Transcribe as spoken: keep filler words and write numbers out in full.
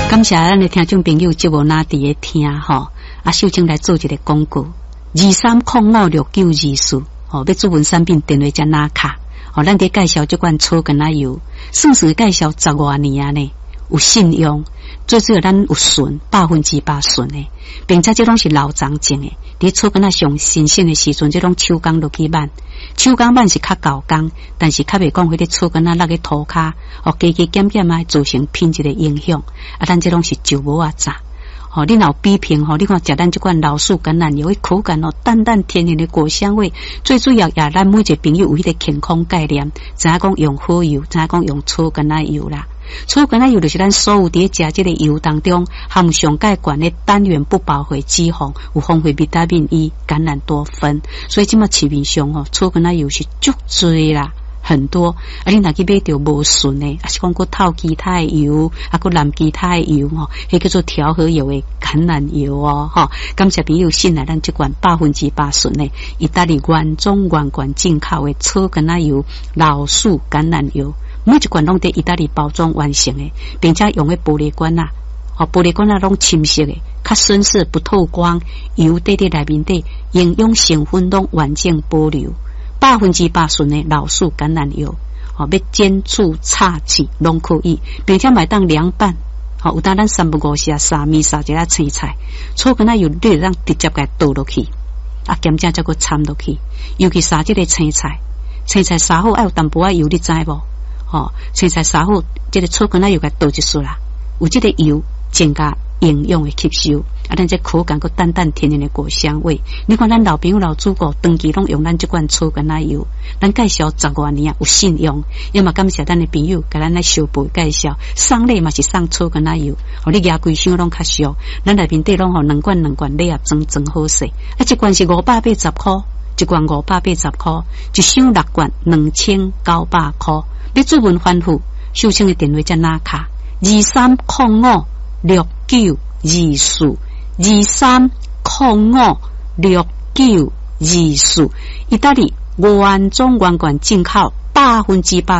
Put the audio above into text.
感谢咱的听众朋友节目哪伫咧听吼，啊，秀清来做一个广告，二三零五六九二四，吼，要主文产品电话加拿卡，吼，咱伫介绍这款草根仔油，算是介绍十外年啊呢，有信用，最主要咱有纯，百分之百纯的，并且这拢是老长种的，伫草根仔上新鲜的时阵，这种手工落去挽。手工挽是较高工，但是较袂讲迄个草根仔落去涂骹，哦，加加减减啊，造成品质的影响。啊，咱这拢是酒无啊炸。哦，你若有比拼吼，你看食咱这款老树橄榄油，迄口感哦，淡淡甜甜的果香味。最主要也咱每一个朋友有迄个健康概念，知影讲用好油，知影讲用草根仔油啦。草根仔油就是咱所有伫食这个油当中含上介悬的单元不饱和脂肪，有丰富维他命 E、橄榄多酚，所以即马市面上吼，草根仔油是足多啦。很多，啊，你若去买着无纯的，啊是讲过透其他的油，啊，过蓝其他的油吼，迄叫做调和油的橄榄油哦，吼。感谢朋友信来咱这款百分之百纯的意大利原装原罐进口的草根仔油、老树橄榄油，每一罐拢伫意大利包装完成的，并且用的玻璃罐啊，哦，玻璃罐啊拢深色的，较深色不透光，油滴滴内面底营养成分拢完整保留。百分之百纯的老树橄榄油，哦，要煎煮炒煮拢可以，并且买当凉拌，哦，有当咱三不五时啊，沙米沙一下青菜，草根仔油你让直接给倒落去，啊，咸正再个掺落去，尤其沙这个青菜，青菜沙好爱有淡薄仔油，你知无？哦，青菜沙好，这个草根仔油给倒一束啦，有这个油增加营养的吸收。啊，咱这口感个淡淡甜甜的果香味，你看咱老朋友老祖国长期拢用咱这款草根仔油，咱介绍十多年啊有信用，要么感谢咱的朋友给咱来小辈介绍，送礼嘛是送草根仔油，哦，你牙规箱拢较俗，咱内面底拢吼两罐两罐礼盒装装好势，啊，一罐是五百八十块，一罐五百八十块，一箱六罐两千九百块，要注文反复，秀清的电话在哪卡？二三零五六九二四。二三零五六九二四，意大利原装原罐进口，百分之百